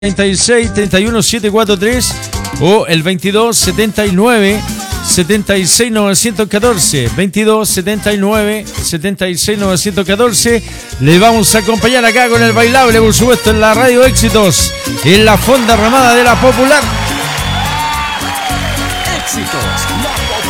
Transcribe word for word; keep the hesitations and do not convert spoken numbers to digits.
treinta y seis, treinta y uno, setecientos cuarenta y tres o el veintidós, setenta y nueve, setenta y seis, novecientos catorce. veintidós, setenta y nueve, setenta y seis, novecientos catorce. Le vamos a acompañar acá con el bailable, por supuesto, en la Radio Éxitos, en la Fonda Ramada de la Popular. Éxitos